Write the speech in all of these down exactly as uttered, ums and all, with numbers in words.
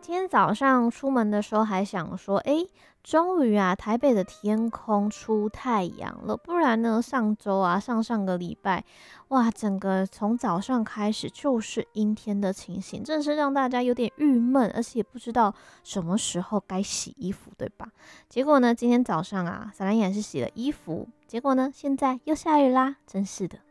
今天早上出门的时候还想说，诶，终于啊，台北的天空出太阳了。不然呢，上周啊，上上个礼拜，哇，整个从早上开始就是阴天的情形，真的是让大家有点郁闷，而且也不知道什么时候该洗衣服，对吧？结果呢，今天早上啊，小兰也是洗了衣服，结果呢，现在又下雨啦，真是的。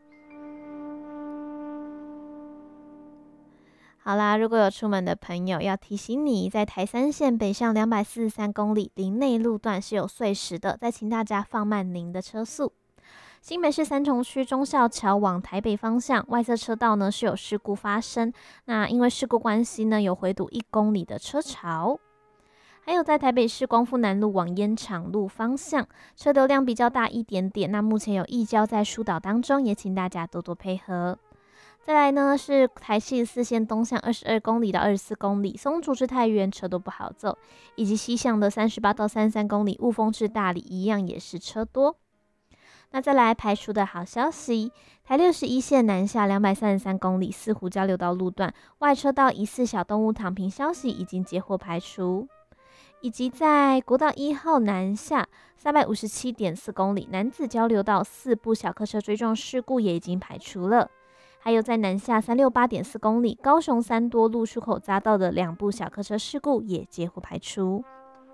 好啦，如果有出门的朋友，要提醒你，在台三线北上两百四十三公里林内路段是有碎石的，再请大家放慢您的车速。新北市三重区忠孝桥往台北方向外侧车道呢是有事故发生，那因为事故关系呢，有回堵一公里的车潮。还有在台北市光复南路往烟厂路方向，车流量比较大一点点，那目前有异交在疏导当中，也请大家多多配合。再来呢是台七十四线东向二十二公里到二十四公里，松竹至太原车都不好走，以及西向的三十八到三十三公里，雾峰至大理一样也是车多。那再来排除的好消息，台六十一线南下两百三十三公里，四湖交流道路段外车道疑似小动物躺平消息已经接获排除，以及在国道一号南下三百五十七点四公里，南子交流道四部小客车追撞事故也已经排除了。还有在南下三六八点四公里，高雄三多路出口匝道的两部小客车事故也接获排除。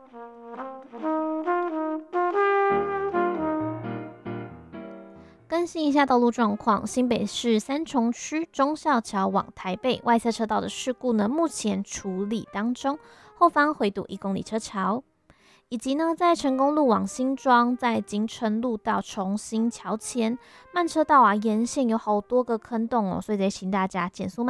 更新一下道路状况，新北市三重区忠孝桥往台北外侧车道的事故呢，目前处理当中，后方回堵一公里车潮。以及呢，在成功路往新庄，在金城路到重新桥前慢车道啊，沿线有好多个坑洞哦，所以得请大家减速慢。